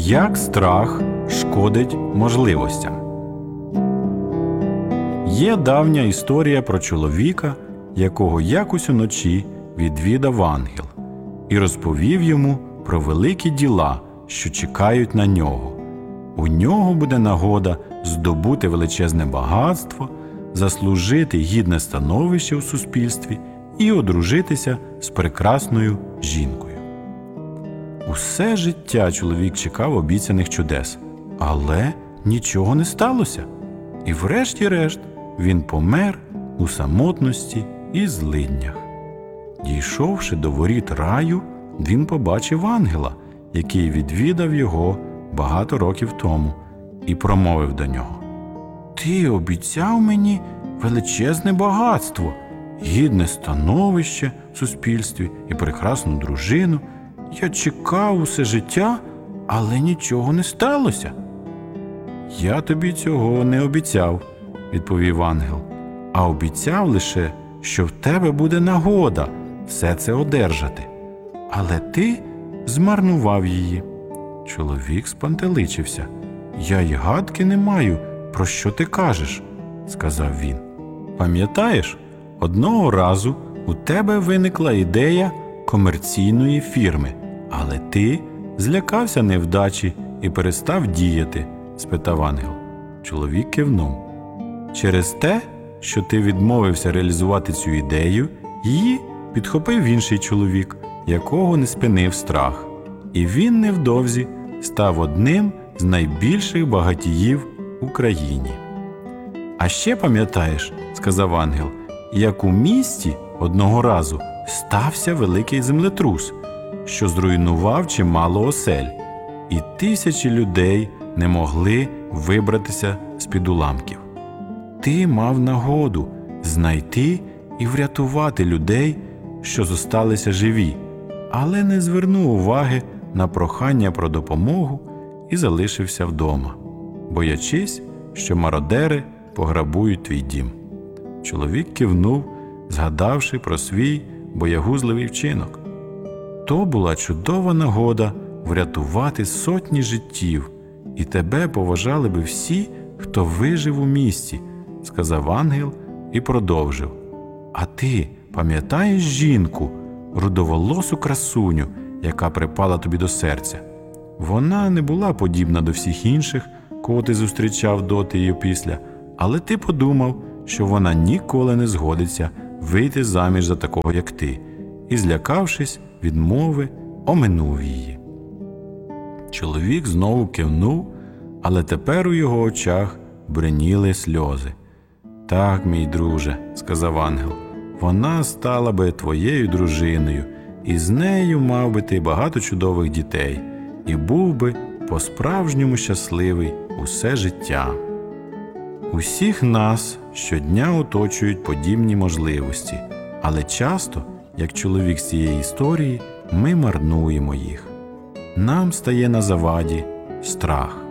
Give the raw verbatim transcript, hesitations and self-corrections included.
Як страх шкодить можливостям. Є давня історія про чоловіка, якого якось уночі відвідав ангел і розповів йому про великі діла, що чекають на нього. У нього буде нагода здобути величезне багатство, заслужити гідне становище у суспільстві і одружитися з прекрасною жінкою. Усе життя чоловік чекав обіцяних чудес, але нічого не сталося. І врешті-решт він помер у самотності і злиднях. Дійшовши до воріт раю, він побачив ангела, який відвідав його багато років тому, і промовив до нього: «Ти обіцяв мені величезне багатство, гідне становище в суспільстві і прекрасну дружину. Я чекав усе життя, але нічого не сталося». «Я тобі цього не обіцяв», – відповів ангел, «а обіцяв лише, що в тебе буде нагода все це одержати. Але ти змарнував її». Чоловік спантеличився. «Я й гадки не маю, про що ти кажеш», – сказав він. «Пам'ятаєш, одного разу у тебе виникла ідея комерційної фірми, але ти злякався невдачі і перестав діяти?» – спитав ангел. Чоловік кивнув. «Через те, що ти відмовився реалізувати цю ідею, її підхопив інший чоловік, якого не спинив страх. І він невдовзі став одним з найбільших багатіїв у країні». «А ще пам'ятаєш, – сказав ангел, – як у місті одного разу стався великий землетрус, що зруйнував чимало осель, і тисячі людей не могли вибратися з-під уламків. Ти мав нагоду знайти і врятувати людей, що зосталися живі, але не звернув уваги на прохання про допомогу і залишився вдома, боячись, що мародери пограбують твій дім». Чоловік кивнув, згадавши про свій боягузливий вчинок. «То була чудова нагода врятувати сотні життів, і тебе поважали би всі, хто вижив у місті», – сказав ангел і продовжив. «А ти пам'ятаєш жінку, рудоволосу красуню, яка припала тобі до серця? Вона не була подібна до всіх інших, кого ти зустрічав доти і опісля, але ти подумав, що вона ніколи не згодиться вийти заміж за такого, як ти, і, злякавшись відмови, оминув її». Чоловік знову кивнув, але тепер у його очах бриніли сльози. «Так, мій друже, – сказав ангел, – вона стала би твоєю дружиною, і з нею мав би ти багато чудових дітей, і був би по-справжньому щасливий усе життя». Усіх нас щодня оточують подібні можливості, але часто, як чоловік з цієї історії, ми марнуємо їх. Нам стає на заваді страх.